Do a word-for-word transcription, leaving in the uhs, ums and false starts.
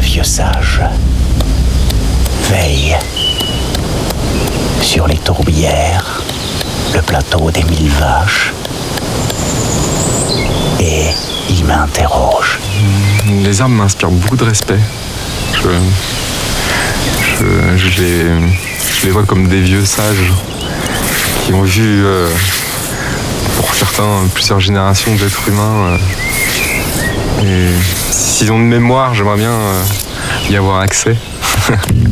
vieux sages veillent sur les tourbières, le plateau des mille vaches, et ils m'interrogent. Les arbres m'inspirent beaucoup de respect. Je, je, je, les, je les vois comme des vieux sages qui ont vu, euh, pour certains, plusieurs générations d'êtres humains. Euh, et s'ils ont une mémoire, j'aimerais bien euh, y avoir accès.